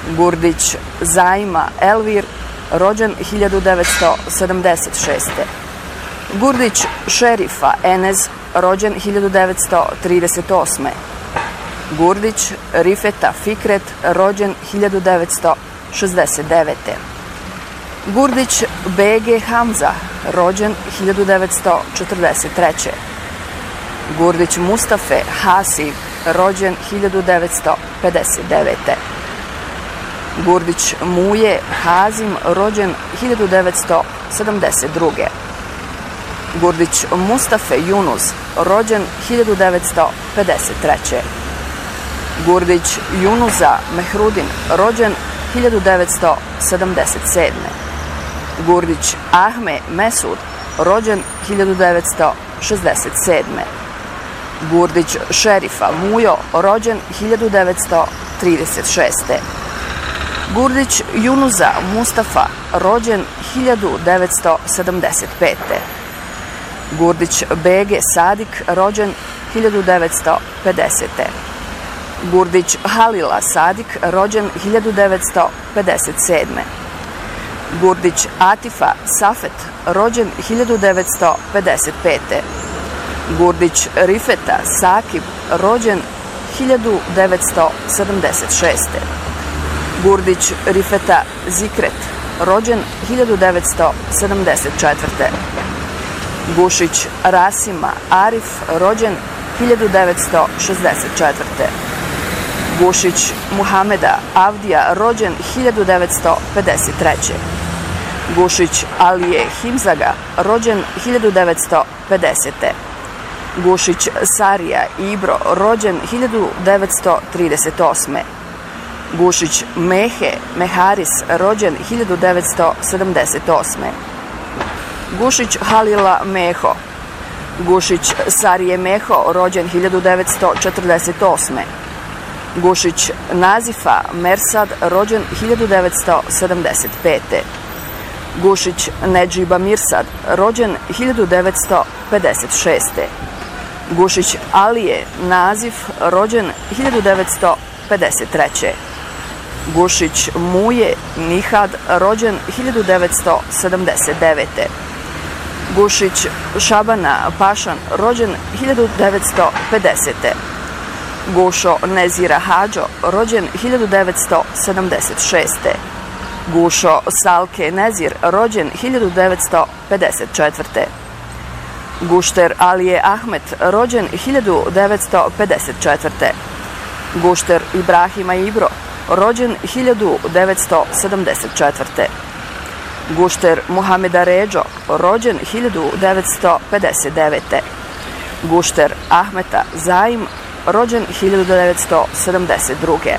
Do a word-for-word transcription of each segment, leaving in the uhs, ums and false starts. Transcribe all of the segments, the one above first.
Gurdić Zaima Elvir, rođen hiljadu devetsto sedamdeset šeste. Gurdić Šerifa Enez, rođen hiljadu devetsto trideset osme. Gurdić Rifeta Fikret, rođen hiljadu devetsto šezdeset devete. Gurdić B G Hamza, rođen hiljadu devetsto četrdeset treće. Gurdić Mustafe Hasib, rođen hiljadu devetsto pedeset devete. Gurdić Muje Hazim, rođen hiljadu devetsto sedamdeset druge. Gurdić Mustafe Yunus, rođen hiljadu devetsto pedeset treće. Gurdić Junuza Mehrudin, rođen hiljadu devetsto sedamdeset sedme. Gurdić Ahme Mesud, rođen hiljadu devetsto šezdeset sedme. Gurdić Šerifa Mujo, rođen hiljadu devetsto trideset šeste. Gurdić Junuza Mustafa, rođen hiljadu devetsto sedamdeset pete. Gurdić B G Sadik, rođen hiljadu devetsto pedesete. Gurdić Halila Sadik, rođen hiljadu devetsto pedeset sedme. Gurdić Atifa Safet, rođen hiljadu devetsto pedeset pete. Gurdić Rifeta Sakib, rođen hiljadu devetsto sedamdeset šeste. Gurdić Rifeta Zikret, rođen hiljadu devetsto sedamdeset četvrte. Gušić Rasima Arif, rođen hiljadu devetsto šezdeset četvrte. Gušić Muhameda Avdija, rođen hiljadu devetsto pedeset treće. Gušić Alije Himzaga, rođen hiljadu devetsto pedesete. Gušić Sarija Ibro, rođen hiljadu devetsto trideset osme. Gušić Mehe Meharis, rođen hiljadu devetsto sedamdeset osme. Gušić Halila Meho. Gušić Sarije Meho, rođen hiljadu devetsto četrdeset osme. Gušić Nazifa Mersad, rođen hiljadu devetsto sedamdeset pete. Gušić Nedžiba Mirsad, rođen hiljadu devetsto pedeset šeste. Gušić Alije Nazif, rođen hiljadu devetsto pedeset treće. Gušić Muje Nihad, rođen hiljadu devetsto sedamdeset devete. Gušić Šabana Pašan, rođen hiljadu devetsto pedesete. Gušo Nezira Hadžo, rođen hiljadu devetsto sedamdeset šeste. Gušo Salke Nezir, rođen hiljadu devetsto pedeset četvrte. Gušter Alije Ahmet, rođen hiljadu devetsto pedeset četvrte. Gušter Ibrahima Ibro, rođen hiljadu devetsto sedamdeset četvrte. Gušter Muhameda Ređo, rođen hiljadu devetsto pedeset devete. Gušter Ahmeta Zaim, rođen hiljadu devetsto sedamdeset druge.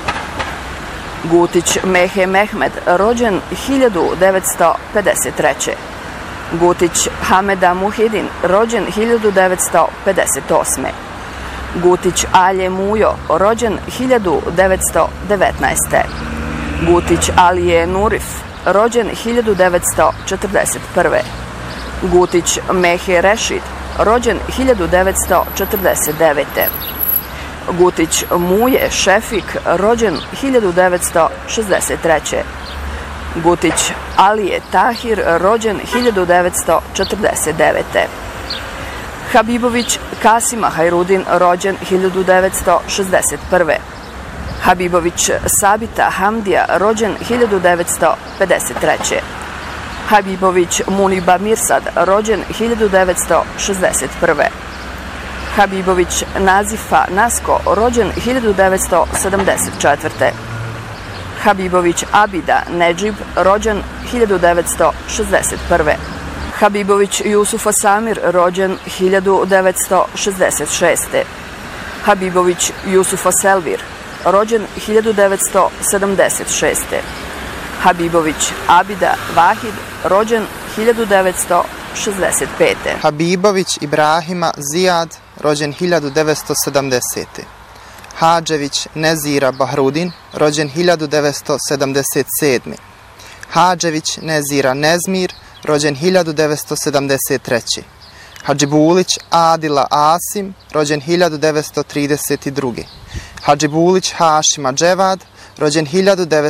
Gutić Mehe Mehmed, rođen hiljadu devetsto pedeset treće. Gutić Hameda Muhidin, rođen hiljadu devetsto pedeset osme. Gutić Alje Mujo, rođen hiljadu devetsto devetnaeste. Gutić Alije Nurif, rođen hiljadu devetsto četrdeset prve. Gutić Mehe Rešid, rođen hiljadu devetsto četrdeset devete. Gutić Muje Šefik, rođen hiljadu devetsto šezdeset treće. Gutić Alije Tahir, rođen hiljadu devetsto četrdeset devete. Habibović Kasima Hajrudin, rođen hiljadu devetsto šezdeset prve. Habibović Sabita Hamdija, rođen hiljadu devetsto pedeset treće. Habibović Muniba Mirsad, rođen hiljadu devetsto šezdeset prve. Habibović Nazifa Nasko, rođen hiljadu devetsto sedamdeset četvrte. Habibović Abida Nedžib, rođen hiljadu devetsto šezdeset prve. Habibović Jusufa Samir, rođen hiljadu devetsto šezdeset šeste. Habibović Jusufa Selvir, rođen hiljadu devetsto sedamdeset šeste. Habibović Abida Vahid, rođen hiljadu devetsto šezdeset pete. Habibović Ibrahima Zijad, rođen hiljadu devetsto sedamdesete. Hadžević Nezira Bahrudin, rođen hiljadu devetsto sedamdeset sedme. Hadžević Nezira Nezmir, rođen hiljadu devetsto sedamdeset treće. Hadžibulić Adila Asim, rođen hiljadu devetsto trideset druge. Hadžibulić Hašima Dževad, rođen hiljadu devetsto